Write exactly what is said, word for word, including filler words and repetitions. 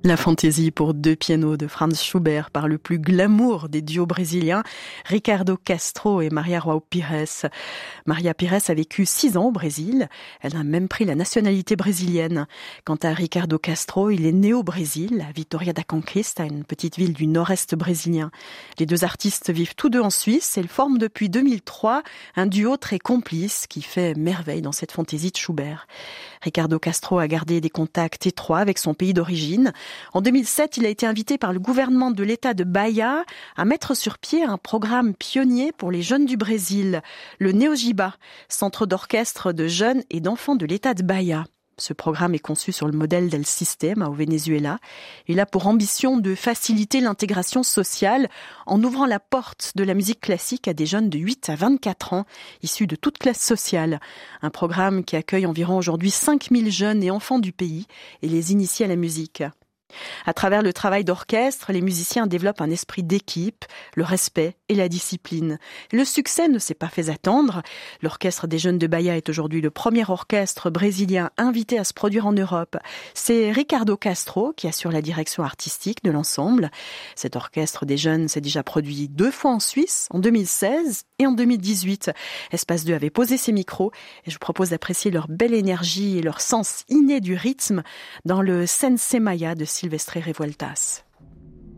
La fantaisie pour deux pianos de Franz Schubert par le plus glamour des duos brésiliens, Ricardo Castro et Maria João Pires. Maria Pires a vécu six ans au Brésil. Elle a même pris la nationalité brésilienne. Quant à Ricardo Castro, il est né au Brésil, à Vitória da Conquista, une petite ville du nord-est brésilien. Les deux artistes vivent tous deux en Suisse et ils forment depuis deux mille trois un duo très complice qui fait merveille dans cette fantaisie de Schubert. Ricardo Castro a gardé des contacts étroits avec son pays d'origine. En deux mille sept, il a été invité par le gouvernement de l'État de Bahia à mettre sur pied un programme pionnier pour les jeunes du Brésil, le Neogiba, centre d'orchestre de jeunes et d'enfants de l'État de Bahia. Ce programme est conçu sur le modèle d'El Sistema au Venezuela. Il a pour ambition de faciliter l'intégration sociale en ouvrant la porte de la musique classique à des jeunes de huit à vingt-quatre ans, issus de toute classe sociale. Un programme qui accueille environ aujourd'hui cinq mille jeunes et enfants du pays et les initie à la musique. À travers le travail d'orchestre, les musiciens développent un esprit d'équipe, le respect et la discipline. Le succès ne s'est pas fait attendre. L'Orchestre des Jeunes de Bahia est aujourd'hui le premier orchestre brésilien invité à se produire en Europe. C'est Ricardo Castro qui assure la direction artistique de l'ensemble. Cet orchestre des jeunes s'est déjà produit deux fois en Suisse, en deux mille seize et en deux mille dix-huit. Espace deux avait posé ses micros et je vous propose d'apprécier leur belle énergie et leur sens inné du rythme dans le Sense Maya de Silvestre Revueltas.